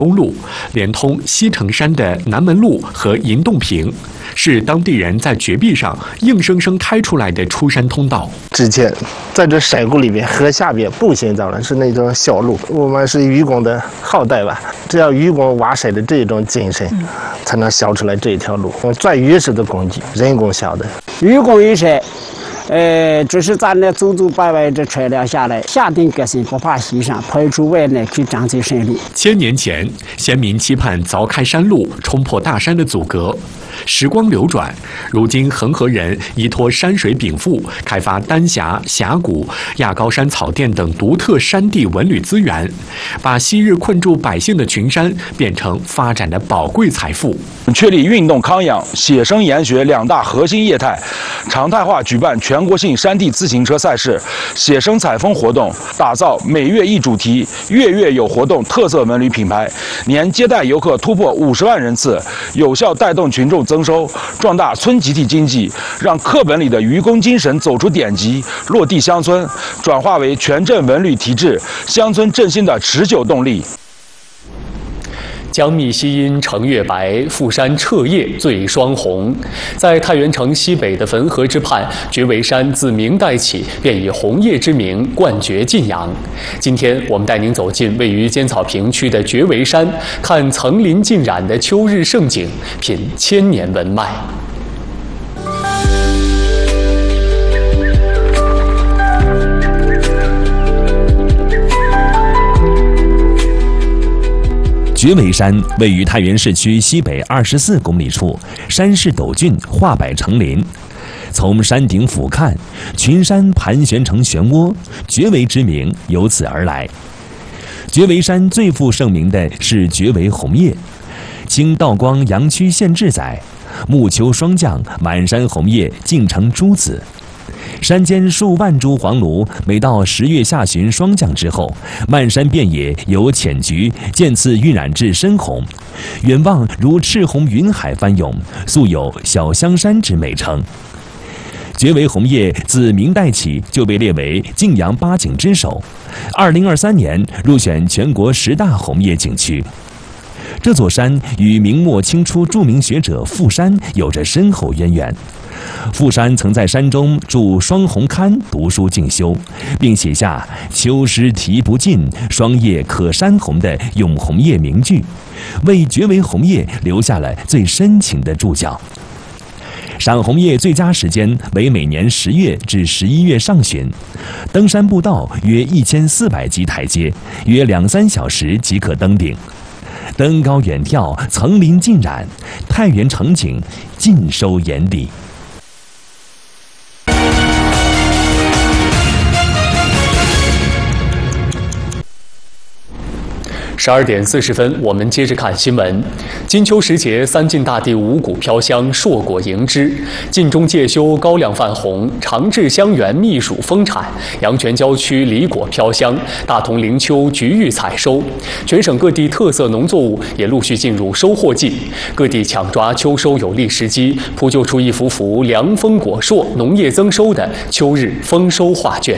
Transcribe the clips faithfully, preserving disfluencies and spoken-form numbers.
公路连通西城山的南门路和银洞坪，是当地人在绝壁上硬生生开出来的出山通道。 之前在这山谷里面、河下边步行当然是那种小路，我们是愚公的后代吧，只要愚公挖山的这种精神，才能想出来这条路。用钻玉石的工具，人工下的。 愚公移山。呃，这是咱那祖祖百百这车辆下来，下定决心不怕牺牲，排除万难去争取胜利。 千年前，先民期盼凿开山路，冲破大山的阻隔。时光流转，如今恒河人依托山水禀赋，开发丹霞、峡谷、亚高山草甸等独特山地文旅资源，把昔日困住百姓的群山变成发展的宝贵财富。 确立运动康养、写生研学两大核心业态，常态化举办全国性山地自行车赛事、写生采风活动，打造每月一主题、月月有活动特色文旅品牌，年接待游客突破五十万人次，有效带动群众增收，壮大村集体经济，让课本里的愚公精神走出典籍，落地乡村，转化为全镇文旅提质、乡村振兴的持久动力。 江密西阴澄月白，富山彻夜醉霜红。在太原城西北的汾河之畔，绝围山自明代起便以红叶之名冠绝晋阳。今天我们带您走进位于尖草坪区的绝围山，看层林尽染的秋日盛景，品千年文脉。 绝围山位于太原市区西北二十四公里处，山势陡峻，画柏成林。从山顶俯瞰，群山盘旋成漩涡，绝围之名由此而来。绝围山最负盛名的是绝围红叶。清道光阳曲县志载，暮秋霜降，满山红叶尽成朱紫。山间数万株黄芦，每到十月下旬霜降之后，漫山遍野由浅橘渐次晕染至深红，远望如赤红云海翻涌，素有小香山之美称。绝围红叶自明代起就被列为晋阳八景之首，二零二三年入选全国十大红叶景区。这座山与明末清初著名学者傅山有着深厚渊源。傅山曾在山中著《双红刊》读书进修，并写下“秋诗题不尽，霜叶可山红”的咏红叶名句，为绝围红叶留下了最深情的注脚。赏红叶最佳时间为每年十月至十一月上旬，登山步道约一千四百级台阶，约两三小时即可登顶。登高远眺，层林尽染，太原城景尽收眼底。 十二点四十分，我们接着看新闻。金秋时节，三晋大地五谷飘香，硕果盈枝。晋中介休高粱泛红，长治香园蜜薯丰产，阳泉郊区梨果飘香，大同灵丘菊芋采收。全省各地特色农作物也陆续进入收获季，各地抢抓秋收有利时机，铺就出一幅幅凉风果硕、农业增收的秋日丰收画卷。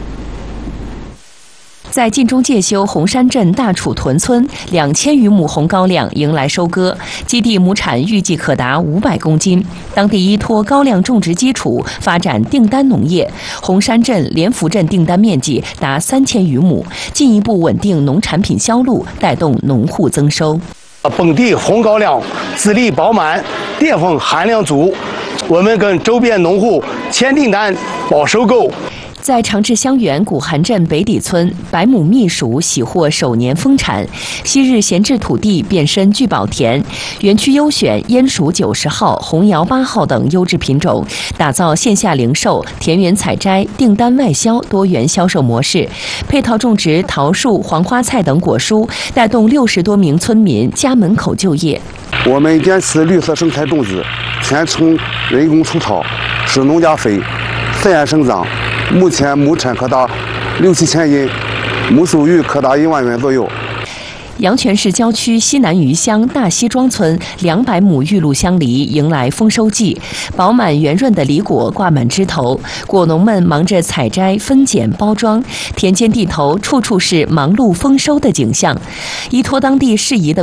在晋中介休红山镇大楚屯村，两千余亩红高粱迎来收割，基地亩产预计可达五百公斤。当地依托高粱种植基础，发展订单农业，红山镇连福镇订单面积达三千余亩，进一步稳定农产品销路，带动农户增收。 本地红高粱籽粒饱满，淀粉含量足，我们跟周边农户签订单保收购。 在长治香园古韩镇北底村，百亩蜜薯喜获首年丰产。昔日闲置土地变身聚宝田，园区优选烟薯九十号、红瑶八号等优质品种，打造线下零售、田园采摘、订单外销多元销售模式，配套种植桃树、黄花菜等果蔬，带动六十多名村民家门口就业。 我们坚持绿色生态种植，全程人工除草，施农家肥，自然生长。目前亩产可达六七千斤，亩收入可达一万元左右。 阳泉市郊区西南余乡大西庄村两百亩玉露香梨迎来丰收季，饱满圆润的梨果挂满枝头，果农们忙着采摘、分拣、包装，田间地头处处是忙碌丰收的景象。依托当地适宜的